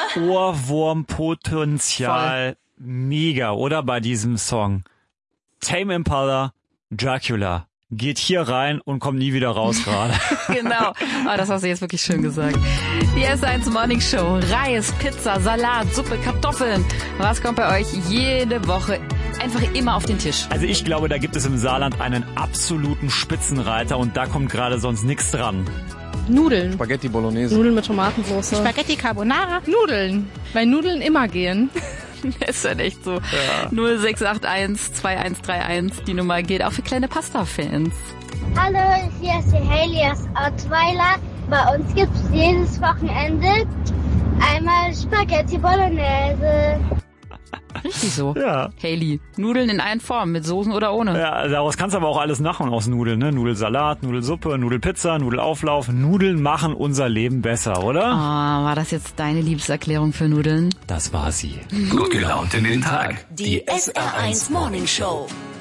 Ohrwurmpotenzial mega, oder? Bei diesem Song. Tame Impala, Dracula. Geht hier rein und kommt nie wieder raus gerade. Genau. Das hast du jetzt wirklich schön gesagt. Die S1 Morning Show. Reis, Pizza, Salat, Suppe, Kartoffeln. Was kommt bei euch jede Woche einfach immer auf den Tisch? Also ich glaube, da gibt es im Saarland einen absoluten Spitzenreiter und da kommt gerade sonst nichts dran. Nudeln. Spaghetti Bolognese. Nudeln mit Tomatensauce. Spaghetti Carbonara. Nudeln. Weil Nudeln immer gehen. Ist dann echt so. Ja. 0681 2131. Die Nummer geht auch für kleine Pasta-Fans. Hallo, hier ist die Hailey aus Ottweiler. Bei uns gibt es jedes Wochenende einmal Spaghetti Bolognese. Richtig so. Ja. Hailey, Nudeln in allen Formen, mit Soßen oder ohne. Ja, daraus kannst du aber auch alles machen aus Nudeln, ne? Nudelsalat, Nudelsuppe, Nudelpizza, Nudelauflauf. Nudeln machen unser Leben besser, oder? War das jetzt deine Liebeserklärung für Nudeln? Das war sie. Gut gelaunt in den Tag. Die SR1 Morning Show.